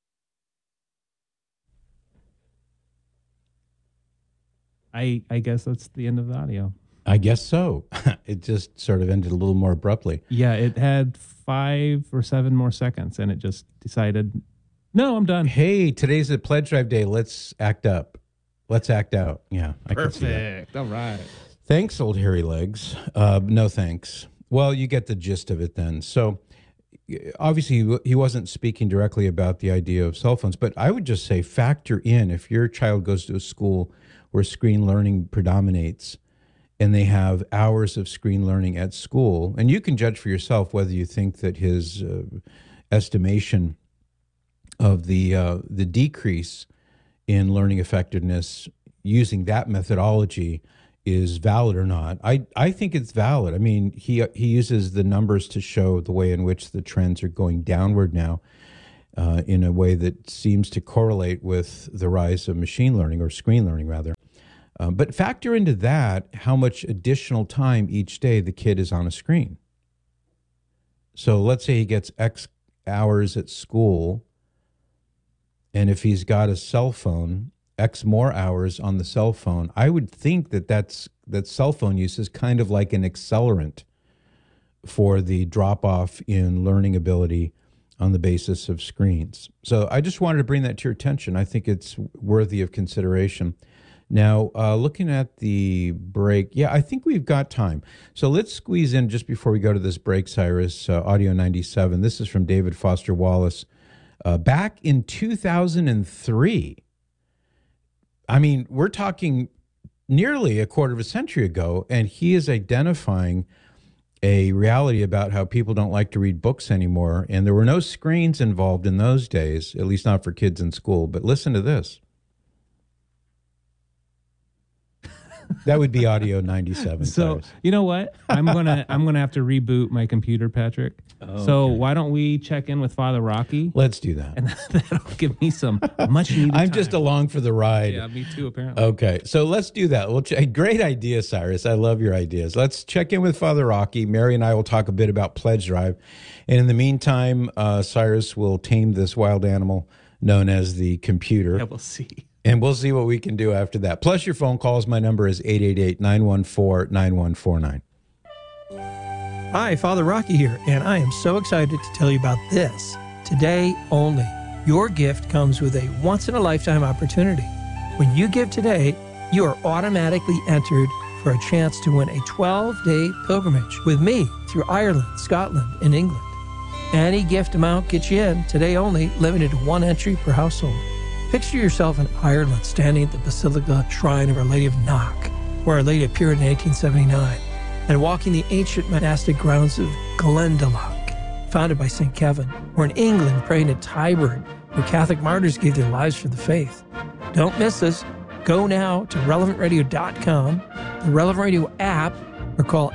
I guess that's the end of the audio. I guess so. It just sort of ended a little more abruptly. Yeah, it had 5 or 7 more seconds, and it just decided, no, I'm done. Hey, today's a pledge drive day. Let's act up. Let's act out. Yeah, I can see that. Perfect. All right. Thanks, old hairy legs. No thanks. Well, you get the gist of it then. So obviously he wasn't speaking directly about the idea of cell phones, but I would just say factor in, if your child goes to a school where screen learning predominates and they have hours of screen learning at school, and you can judge for yourself whether you think that his estimation of the decrease in learning effectiveness using that methodology is valid or not. I think it's valid. I mean, he uses the numbers to show the way in which the trends are going downward now in a way that seems to correlate with the rise of machine learning, or screen learning rather. But factor into that how much additional time each day the kid is on a screen. So let's say he gets X hours at school, and if he's got a cell phone, X more hours on the cell phone. I would think that cell phone use is kind of like an accelerant for the drop-off in learning ability on the basis of screens. So I just wanted to bring that to your attention. I think it's worthy of consideration. Now, looking at the break, I think we've got time. So let's squeeze in just before we go to this break, Cyrus, Audio 97. This is from David Foster Wallace. Back in 2003, I mean, we're talking nearly a quarter of a century ago, and he is identifying a reality about how people don't like to read books anymore, and there were no screens involved in those days, at least not for kids in school. But listen to this. That would be Audio 97. So Cyrus. you know what? I'm gonna have to reboot my computer, Patrick. So why don't we check in with Father Rocky? Let's do that. And that'll give me some much needed I'm time. just along for the ride. Yeah, me too, apparently. Okay, so let's do that. Great idea, Cyrus. I love your ideas. Let's check in with Father Rocky. Mary and I will talk a bit about Pledge Drive. And in the meantime, Cyrus will tame this wild animal known as the computer. Yeah, we'll see. And we'll see what we can do after that. Plus your phone calls. My number is 888-914-9149. Hi, Father Rocky here, and I am so excited to tell you about this. Today only, your gift comes with a once-in-a-lifetime opportunity. When you give today, you are automatically entered for a chance to win a 12-day pilgrimage with me through Ireland, Scotland, and England. Any gift amount gets you in, today only, limited to one entry per household. Picture yourself in Ireland standing at the Basilica Shrine of Our Lady of Knock, where Our Lady appeared in 1879, and walking the ancient monastic grounds of Glendalough, founded by St. Kevin, or in England praying at Tyburn, where Catholic martyrs gave their lives for the faith. Don't miss this. Go now to relevantradio.com, the Relevant Radio app, or call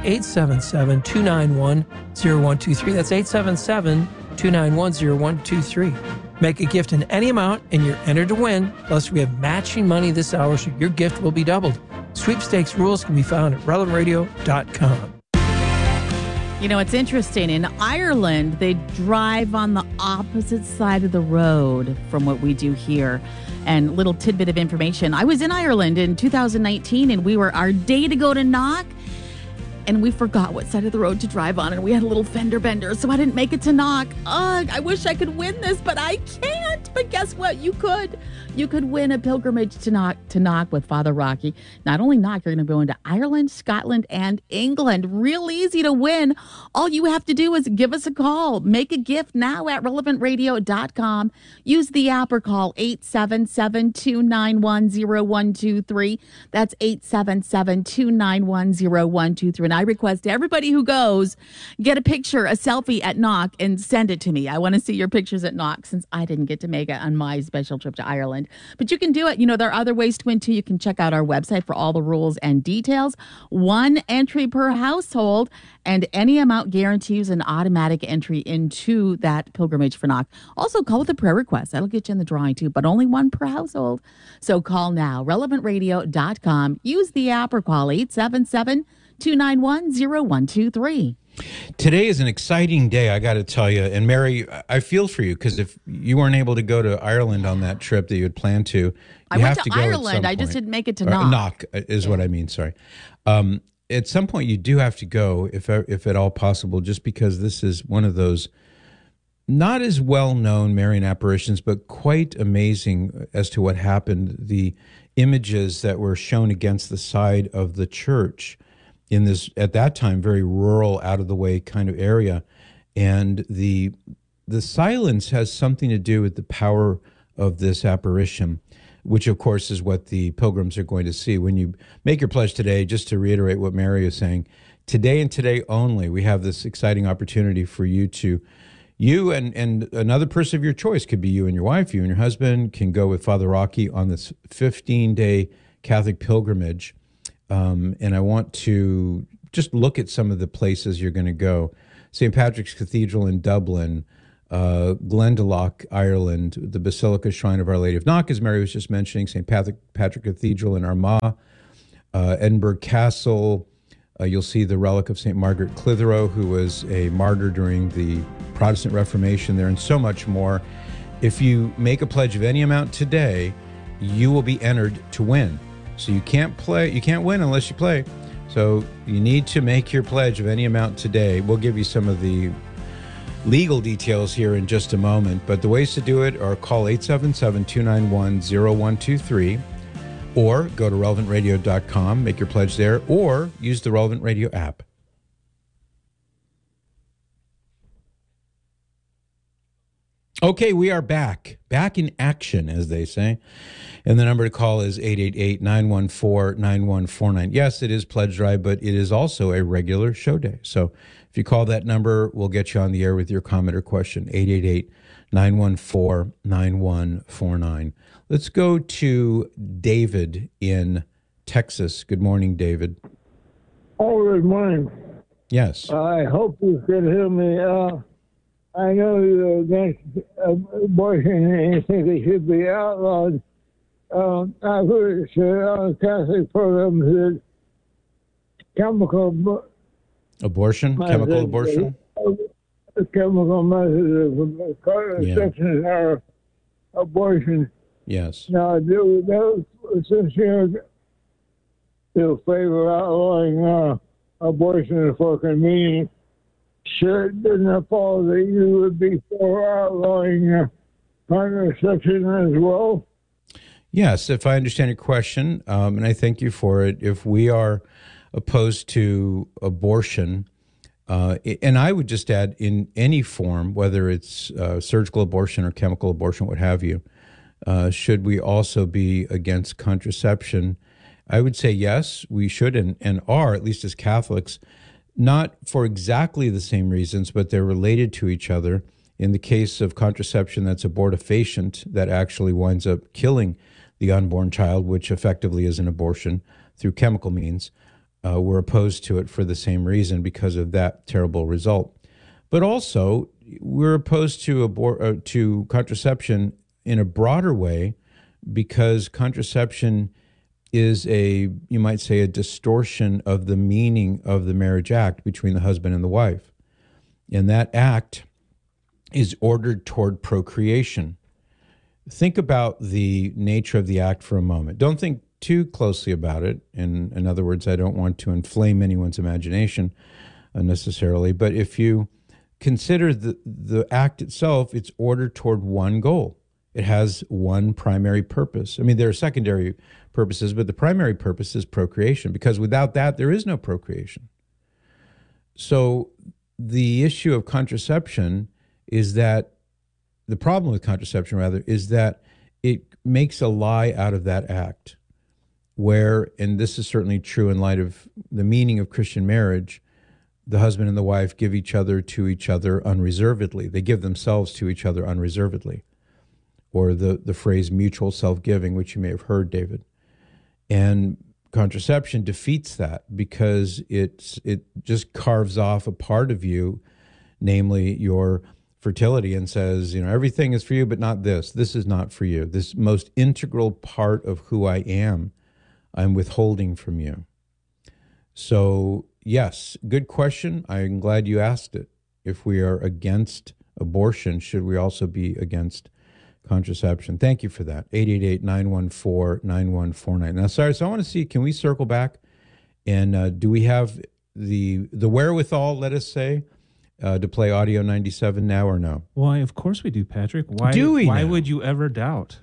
877-291-0123. That's 877-291-0123. Make a gift in any amount and you're entered to win. Plus, we have matching money this hour, so your gift will be doubled. Sweepstakes rules can be found at relevantradio.com. You know, it's interesting. In Ireland, they drive on the opposite side of the road from what we do here. And little tidbit of information. I was in Ireland in 2019, and our day to go to Knock, and we forgot what side of the road to drive on, and we had a little fender bender, so I didn't make it to Knock. Ugh, I wish I could win this, but I can't. But guess what? You could. You could win a pilgrimage to Knock with Father Rocky. Not only Knock, you're going to go into Ireland, Scotland, and England. Real easy to win. All you have to do is give us a call. Make a gift now at relevantradio.com. Use the app or call 877-291-0123. That's 877-291-0123. And I request everybody who goes get a picture, a selfie at Knock, and send it to me. I want to see your pictures at Knock, since I didn't get to make it on my special trip to Ireland. But you can do it. You know, there are other ways to win too. You can check out our website for all the rules and details. One entry per household, and any amount guarantees an automatic entry into that pilgrimage for Knock. Also, call with a prayer request. That'll get you in the drawing too, but only one per household. So call now, relevantradio.com. Use the app or call 877-291-0123. Today is an exciting day, I got to tell you. And Mary, I feel for you, because if you weren't able to go to Ireland on that trip that you had planned to, you I have went to go Ireland. I just didn't make it to Knock. Knock is what I mean, sorry. At some point, you do have to go, if at all possible, just because this is one of those not as well-known Marian apparitions, but quite amazing as to what happened. The images that were shown against the side of the church in this, at that time, very rural, out-of-the-way kind of area. And the silence has something to do with the power of this apparition, which, of course, is what the pilgrims are going to see. When you make your pledge today, just to reiterate what Mary is saying, today and today only, we have this exciting opportunity for you and another person of your choice, could be you and your wife, you and your husband, can go with Father Rocky on this 15-day Catholic pilgrimage and I want to just look at some of the places you're going to go. St. Patrick's Cathedral in Dublin, Glendalough, Ireland, the Basilica Shrine of Our Lady of Knock, as Mary was just mentioning, St. Patrick Cathedral in Armagh, Edinburgh Castle. You'll see the relic of St. Margaret Clitheroe, who was a martyr during the Protestant Reformation there, and so much more. If you make a pledge of any amount today, you will be entered to win. So you can't win unless you play. So you need to make your pledge of any amount today. We'll give you some of the legal details here in just a moment, but the ways to do it are call 877-291-0123 or go to relevantradio.com, make your pledge there, or use the Relevant Radio app. Okay, we are back in action, as they say. And the number to call is 888-914-9149. Yes, it is Pledge Drive, but it is also a regular show day. So if you call that number, we'll get you on the air with your comment or question, 888-914-9149. Let's go to David in Texas. Good morning, David. Oh, good morning. Yes. I hope you can hear me. I know you're against abortion and you think it should be outlawed. I've heard it said on Catholic programs that chemical abortion. Chemical methods of contraception are abortion. Yes. Now, since you favor outlawing abortion for convenience, sure, doesn't it follow that you would be for outlawing contraception as well? Yes, if I understand your question, and I thank you for it, if we are opposed to abortion, and I would just add in any form, whether it's surgical abortion or chemical abortion, what have you, should we also be against contraception? I would say yes, we should and are, at least as Catholics, not for exactly the same reasons, but they're related to each other. In the case of contraception that's abortifacient, that actually winds up killing the unborn child, which effectively is an abortion through chemical means. We're opposed to it for the same reason, because of that terrible result. But also, we're opposed to contraception in a broader way, because contraception is you might say, a distortion of the meaning of the marriage act between the husband and the wife. And that act is ordered toward procreation. Think about the nature of the act for a moment. Don't think too closely about it. In other words, I don't want to inflame anyone's imagination unnecessarily, but if you consider the act itself, it's ordered toward one goal. It has one primary purpose. I mean, there are secondary purposes, but the primary purpose is procreation, because without that, there is no procreation. So the issue of contraception is that, the problem with contraception, rather, is that it makes a lie out of that act, where, and this is certainly true in light of the meaning of Christian marriage, the husband and the wife give each other to each other unreservedly. They give themselves to each other unreservedly. Or the phrase mutual self-giving, which you may have heard, David. And contraception defeats that, because it just carves off a part of you, namely your fertility, and says, everything is for you, but not this. This is not for you. This most integral part of who I am, I'm withholding from you. So, yes, good question. I'm glad you asked it. If we are against abortion, should we also be against contraception? Thank you for that. 888-914-9149. Now, sorry, so I want to see, can we circle back? And do we have the wherewithal, let us say, to play Audio 97 now or no? Why, of course we do, Patrick. Why would you ever doubt?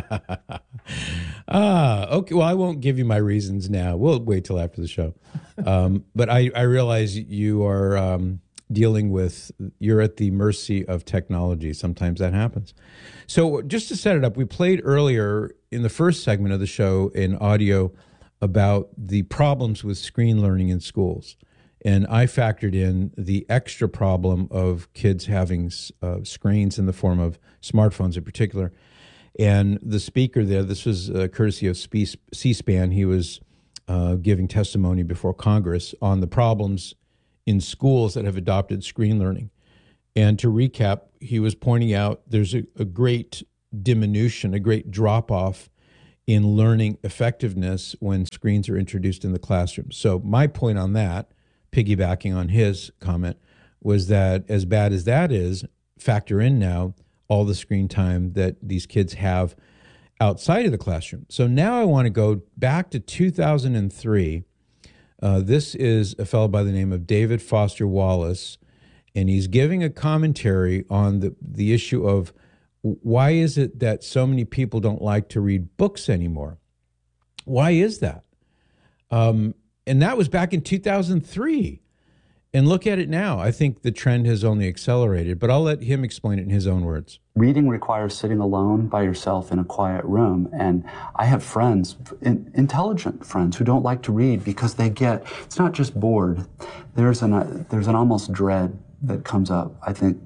Okay. Well, I won't give you my reasons now. We'll wait till after the show. But I realize you are you're at the mercy of technology. Sometimes that happens. So just to set it up, we played earlier in the first segment of the show in audio about the problems with screen learning in schools. And I factored in the extra problem of kids having screens in the form of smartphones in particular. And the speaker there, this was courtesy of C-SPAN, he was giving testimony before Congress on the problems in schools that have adopted screen learning. And to recap, he was pointing out there's a great diminution, a great drop-off in learning effectiveness when screens are introduced in the classroom. So my point on that, piggybacking on his comment, was that as bad as that is, factor in now all the screen time that these kids have outside of the classroom. So now I want to go back to 2003. This is a fellow by the name of David Foster Wallace, and he's giving a commentary on the issue of why is it that so many people don't like to read books anymore? Why is that? And that was back in 2003. And look at it now. I think the trend has only accelerated, but I'll let him explain it in his own words. Reading requires sitting alone by yourself in a quiet room. And I have friends, intelligent friends, who don't like to read because it's not just bored. There's an almost dread that comes up, I think,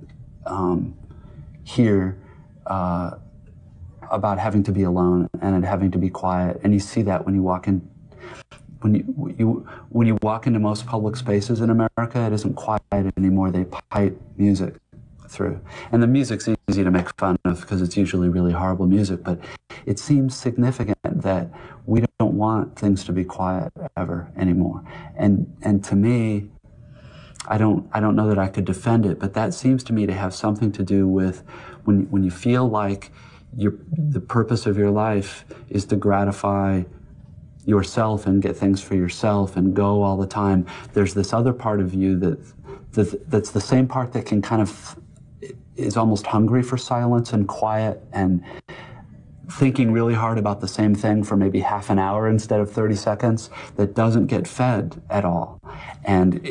here about having to be alone and having to be quiet. And you see that when you walk in. When you walk into most public spaces in America, it isn't quiet anymore. They pipe music through. And the music's easy to make fun of because it's usually really horrible music, but it seems significant that we don't want things to be quiet ever anymore. And to me, I don't know that I could defend it, but that seems to me to have something to do with when you feel like the purpose of your life is to gratify yourself and get things for yourself and go all the time. There's this other part of you that's the same part that can kind of is almost hungry for silence and quiet and thinking really hard about the same thing for maybe half an hour instead of 30 seconds, that doesn't get fed at all. And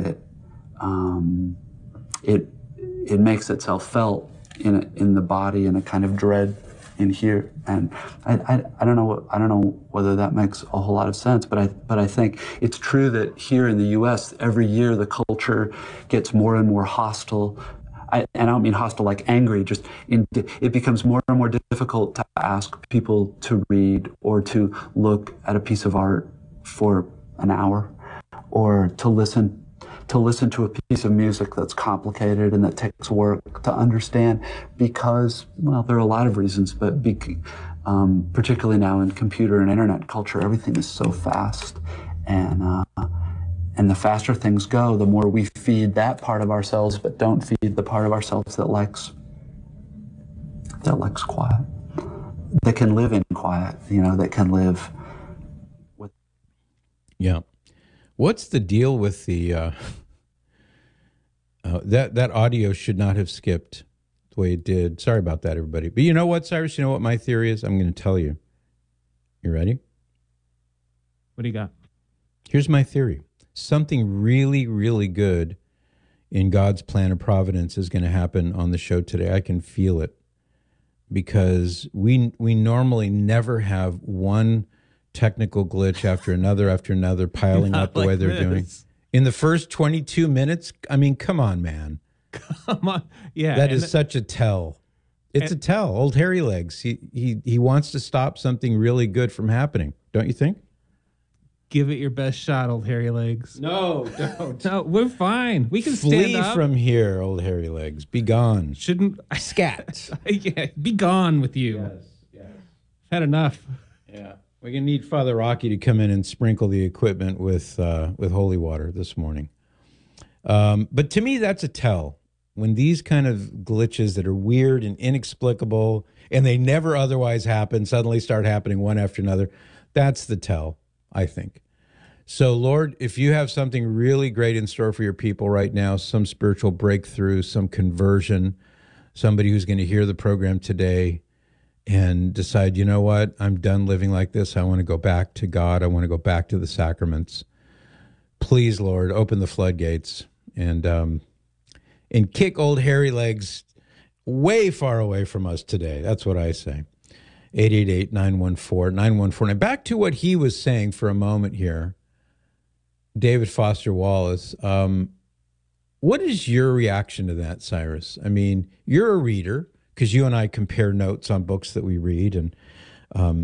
it makes itself felt in the body in a kind of dread in here. And I don't know whether that makes a whole lot of sense, but I think it's true that here in the U.S. every year the culture gets more and more hostile. And I don't mean hostile like angry, just it becomes more and more difficult to ask people to read or to look at a piece of art for an hour or to listen to a piece of music that's complicated and that takes work to understand because, well, there are a lot of reasons, but particularly now in computer and internet culture, everything is so fast. And the faster things go, the more we feed that part of ourselves, but don't feed the part of ourselves that likes quiet, that can live in quiet, that can live with. Yeah. What's the deal with the that audio should not have skipped the way it did. Sorry about that, everybody. But you know what, Cyrus? You know what my theory is? I'm going to tell you. You ready? What do you got? Here's my theory. Something really, really good in God's plan of providence is going to happen on the show today. I can feel it because we normally never have one technical glitch after another piling up the way they're doing. In the first 22 minutes, I mean, come on, man. Come on. Yeah. That is such a tell. It's a tell. Old Hairy Legs. He wants to stop something really good from happening. Don't you think? Give it your best shot, Old Hairy Legs. No, don't. No, we're fine. We can Flee stand up. from here, Old Hairy Legs. Be gone. Shouldn't scat? Yeah, be gone with you. Yes. Had enough. Yeah. We're going to need Father Rocky to come in and sprinkle the equipment with holy water this morning. But to me, that's a tell. When these kind of glitches that are weird and inexplicable and they never otherwise happen suddenly start happening one after another, that's the tell, I think. So, Lord, if you have something really great in store for your people right now, some spiritual breakthrough, some conversion, somebody who's going to hear the program today and decide, you know what, I'm done living like this. I want to go back to God. I want to go back to the sacraments. Please, Lord, open the floodgates and kick Old Hairy Legs way far away from us today. That's what I say. 888-914-9149. Now, back to what he was saying for a moment here, David Foster Wallace. What is your reaction to that, Cyrus? I mean, you're a reader, because you and I compare notes on books that we read, and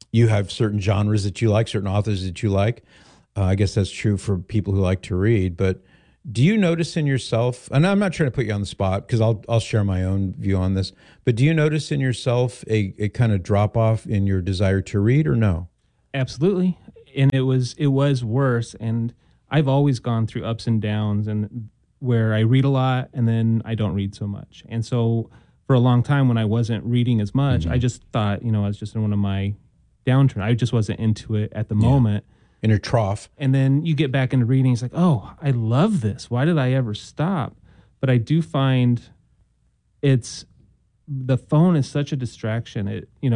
you have certain genres that you like, certain authors that you like. I guess that's true for people who like to read. But do you notice in yourself, and I'm not trying to put you on the spot because I'll share my own view on this, but do you notice in yourself a kind of drop off in your desire to read, or no? Absolutely. And it was worse. And I've always gone through ups and downs, and where I read a lot and then I don't read so much. And so for a long time when I wasn't reading as much, I just thought, I was just in one of my downturn. I just wasn't into it at the moment. In a trough. And then you get back into reading. It's like, oh, I love this. Why did I ever stop? But I do find the phone is such a distraction.